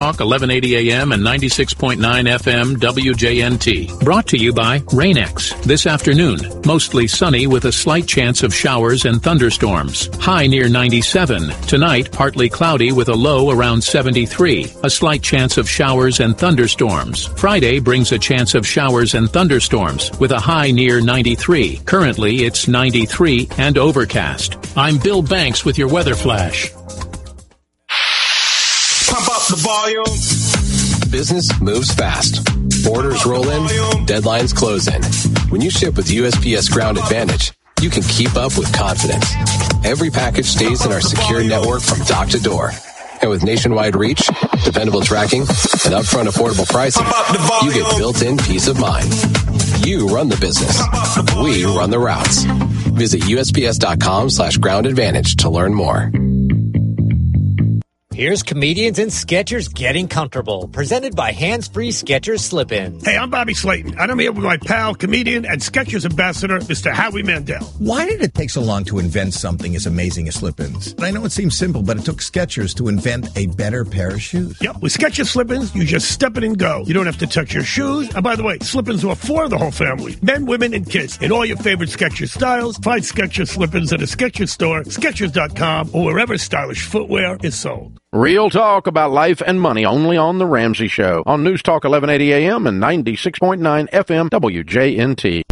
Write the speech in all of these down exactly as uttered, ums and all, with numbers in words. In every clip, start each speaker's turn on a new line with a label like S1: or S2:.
S1: Talk, eleven eighty A M and ninety-six point nine F M W J N T. Brought to you by Rain-X. This afternoon, mostly sunny with a slight chance of showers and thunderstorms. High near ninety-seven. Tonight, partly cloudy with a low around seventy-three. A slight chance of showers and thunderstorms. Friday brings a chance of showers and thunderstorms with a high near ninety-three. Currently, it's ninety-three and overcast. I'm Bill Banks with your weather flash.
S2: Pump up the volume.
S3: Business moves fast. Orders roll in, deadlines close in. When you ship with U S P S Ground Advantage, you can keep up with confidence. Every package stays in our secure network from dock to door. And with nationwide reach, dependable tracking, and upfront affordable pricing, you get built-in peace of mind. You run the business. We run the routes. Visit U S P S dot com slash ground advantage to learn more.
S4: Here's Comedians and Sketchers Getting Comfortable, presented by Hands Free Skechers Slip-Ins.
S5: Hey, I'm Bobby Slayton, and I'm here with my pal, comedian, and Skechers ambassador, Mister Howie Mandel.
S6: Why did it take so long to invent something as amazing as Slip-Ins? I know it seems simple, but it took Skechers to invent a better pair of shoes.
S5: Yep, with Skechers Slip-Ins, you just step in and go. You don't have to touch your shoes. And by the way, Slip-Ins are for the whole family, men, women, and kids, in all your favorite Skechers styles. Find Skechers Slip-Ins at a Skechers store, Skechers dot com, or wherever stylish footwear is sold.
S7: Real talk about life and money only on The Ramsey Show on News Talk eleven eighty A M and ninety-six point nine F M W J N T.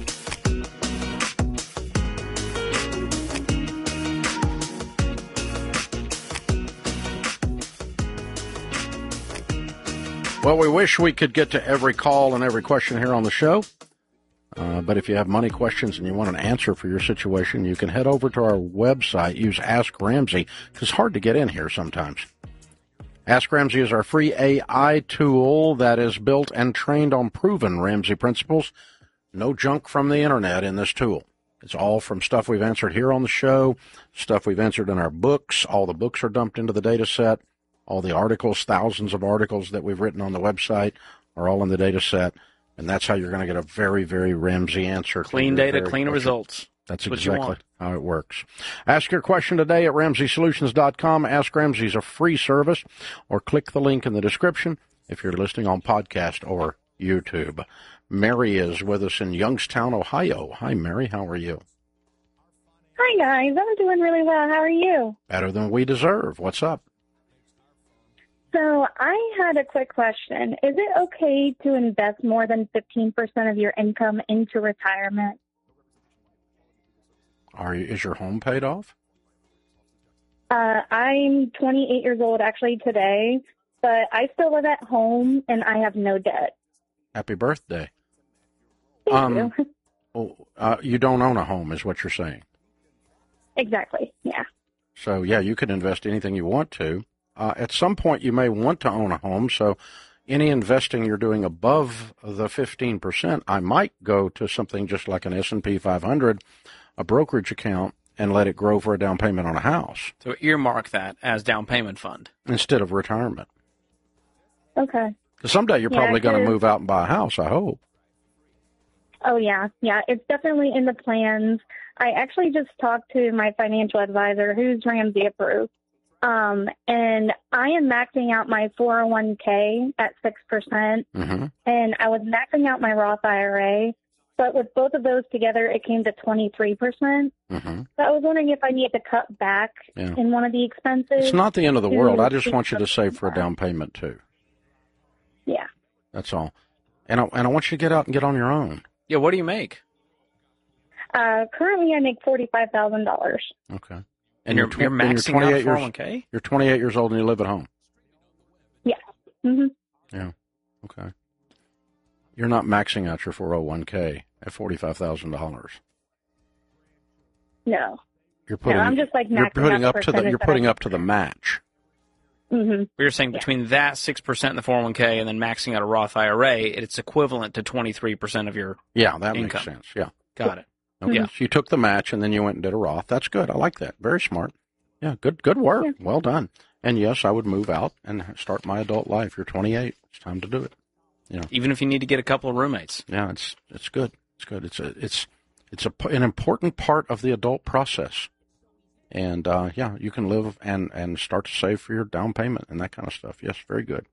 S7: Well, we wish we could get to every call and every question here on the show. Uh, but if you have money questions and you want an answer for your situation, you can head over to our website, use Ask Ramsey, because it's hard to get in here sometimes. Ask Ramsey is our free A I tool that is built and trained on proven Ramsey principles. No junk from the internet in this tool. It's all from stuff we've answered here on the show, stuff we've answered in our books. All the books are dumped into the data set. All the articles, thousands of articles that we've written on the website are all in the data set. And that's how you're going to get a very, very Ramsey answer.
S8: Clean data, clean results.
S7: That's
S8: That's
S7: exactly how it works. Ask your question today at Ramsey Solutions dot com. Ask Ramsey is a free service, or click the link in the description if you're listening on podcast or YouTube. Mary is with us in Youngstown, Ohio. Hi, Mary. How are you?
S9: Hi, guys. I'm doing really well. How are you?
S7: Better than we deserve. What's up?
S9: So I had a quick question. Is it okay to invest more than fifteen percent of your income into retirement?
S7: Are you, is your home paid off?
S9: Uh, I'm twenty-eight years old actually today, but I still live at home and I have no debt.
S7: Happy birthday.
S9: Thank
S7: um,
S9: you.
S7: well, uh, you don't own a home is what you're saying.
S9: Exactly, yeah.
S7: So, yeah, you can invest anything you want to. Uh, at some point, you may want to own a home, so any investing you're doing above the fifteen percent, I might go to something just like an S and P five hundred, a brokerage account, and let it grow for a down payment on a house.
S8: So earmark that as down payment fund.
S7: Instead of retirement.
S9: Okay.
S7: Because someday you're
S9: Yeah,
S7: probably going to
S9: 'cause-
S7: move out and buy a house, I hope.
S9: Oh, yeah. Yeah, it's definitely in the plans. I actually just talked to my financial advisor, who's Ramsey approved. Um, and I am maxing out my four oh one k at six percent,
S7: Mm-hmm.
S9: and I was maxing out my Roth I R A, but with both of those together, it came to twenty-three percent.
S7: Mm-hmm.
S9: So I was wondering if I need to cut back
S7: Yeah.
S9: in one of the expenses.
S7: It's not the end of the
S9: to
S7: world. I just
S9: keep
S7: want you to
S9: the-
S7: save for a down payment, too.
S9: Yeah.
S7: That's all. And I, and I want you to get out and get on your own.
S8: Yeah, what do you make?
S9: Uh, currently, I make forty-five thousand dollars.
S7: Okay.
S8: And you're,
S7: tw-
S8: you're maxing out
S7: twenty-eight
S8: four oh
S7: years,
S8: one k?
S7: You're twenty-eight years old and you live at home.
S9: Yeah. Mm-hmm.
S7: Yeah. Okay. You're not maxing out your four oh one k at forty-five thousand dollars.
S9: No.
S7: You're putting.
S9: No, I'm just like
S7: you're
S9: maxing
S7: putting
S9: out
S7: up
S9: the
S7: to the. You're
S9: percentage that
S7: putting
S9: I
S7: up to the match.
S9: Mm-hmm.
S8: You're saying between that six percent in the four oh one k and then maxing out a Roth I R A, it's equivalent to twenty-three percent of your
S7: Yeah, that
S8: income.
S7: makes sense. Yeah.
S8: Got it.
S7: Okay.
S8: Yeah.
S7: So you took the match and then you went and did a Roth. That's good. I like that. Very smart. Yeah. Good. Good work.
S9: Yeah.
S7: Well done. And yes, I would move out and start my adult life. You're twenty-eight. It's time to do it. You know.
S8: Even if you need to get a couple of roommates.
S7: Yeah. It's it's good. It's good. It's a it's it's a an important part of the adult process. And uh, yeah, you can live and and start to save for your down payment and that kind of stuff. Yes, very good.